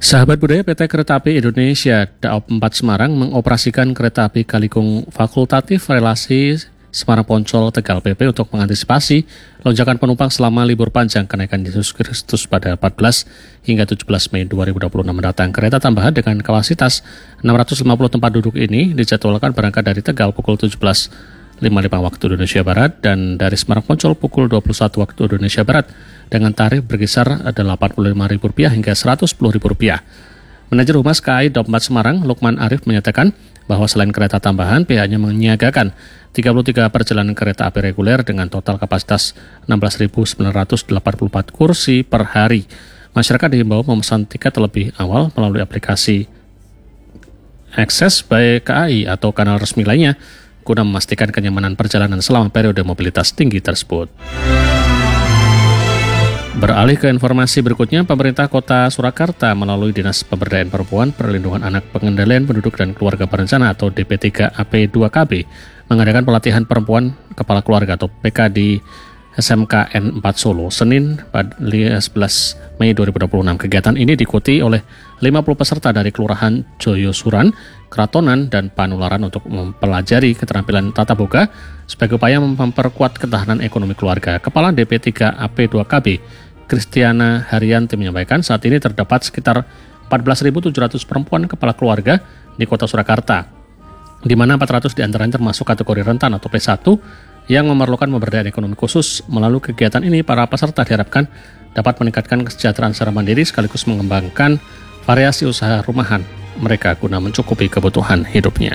Sahabat Budaya, PT Kereta Api Indonesia Daop 4 Semarang mengoperasikan kereta api Kalikung fakultatif relasi Semarang Poncol Tegal PP untuk mengantisipasi lonjakan penumpang selama libur panjang kenaikan Yesus Kristus pada 14 hingga 17 Mei 2026 mendatang. Kereta tambahan dengan kapasitas 650 tempat duduk ini dijadwalkan berangkat dari Tegal pukul 17.55 waktu Indonesia Barat dan dari Semarang Poncol pukul 21 waktu Indonesia Barat dengan tarif berkisar Rp85.000 hingga Rp110.000. Manajer Humas KAI Daop 4 Semarang, Lukman Arif menyatakan bahwa selain kereta tambahan, pihaknya menyiagakan 33 perjalanan kereta api reguler dengan total kapasitas 16.984 kursi per hari. Masyarakat diimbau memesan tiket terlebih awal melalui aplikasi Akses by KAI atau kanal resmi lainnya guna memastikan kenyamanan perjalanan selama periode mobilitas tinggi tersebut. Beralih ke informasi berikutnya, pemerintah Kota Surakarta melalui Dinas Pemberdayaan Perempuan, Perlindungan Anak, Pengendalian Penduduk dan Keluarga Berencana atau DP3AP2KB mengadakan pelatihan perempuan kepala keluarga atau PK di SMKN 4 Solo, Senin 11 Mei 2026. Kegiatan ini diikuti oleh 50 peserta dari Kelurahan Joyosuran, Keratonan, dan Panularan untuk mempelajari keterampilan tata boga sebagai upaya memperkuat ketahanan ekonomi keluarga. Kepala DP3AP2KB, Kristiana Haryanti menyampaikan saat ini terdapat sekitar 14.700 perempuan kepala keluarga di Kota Surakarta, di mana 400 diantaranya termasuk kategori rentan atau P1 yang memerlukan pemberdayaan ekonomi khusus. Melalui kegiatan ini, para peserta diharapkan dapat meningkatkan kesejahteraan secara mandiri sekaligus mengembangkan variasi usaha rumahan mereka guna mencukupi kebutuhan hidupnya.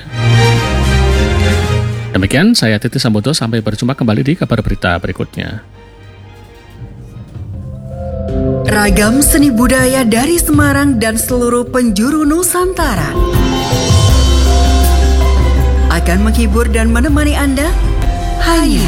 Demikian, saya Titi Sambodo, sampai berjumpa kembali di kabar berita berikutnya. Ragam seni budaya dari Semarang dan seluruh penjuru Nusantara akan menghibur dan menemani Anda hanya